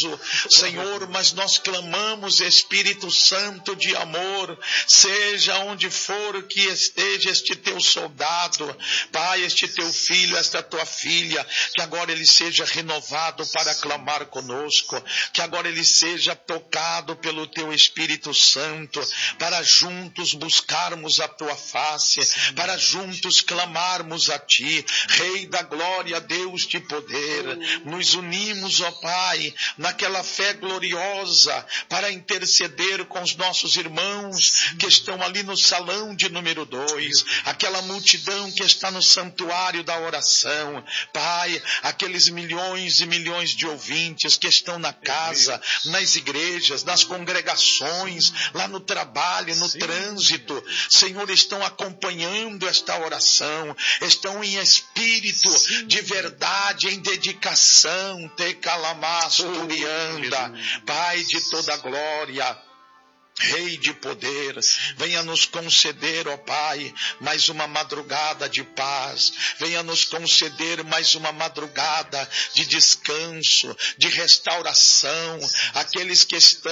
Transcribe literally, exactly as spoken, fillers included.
poderoso, Senhor, mas nós clamamos, Espírito Santo de amor, seja onde for que esteja este teu soldado, Pai, este teu filho, esta tua filha, que agora ele seja renovado para clamar conosco, que agora ele seja tocado pelo teu Espírito Santo, para juntos buscarmos a tua face, para juntos clamarmos a ti, Rei da glória, Deus de poder. Nos unimos, ó Pai, naquela fé gloriosa, para interceder com os nossos irmãos que estão ali no salão de número dois, aquela multidão que está no santuário da oração, Pai, aqueles milhões e milhões de ouvintes que estão na casa, nas igrejas, nas congregações, lá no trabalho, no trânsito, Senhor, estão acompanhando esta oração, estão em espírito de verdade, em dedicação, te calamastorianda, Pai de toda glória, Rei de poder, venha nos conceder, ó Pai, mais uma madrugada de paz, venha nos conceder mais uma madrugada de descanso, de restauração, aqueles que estão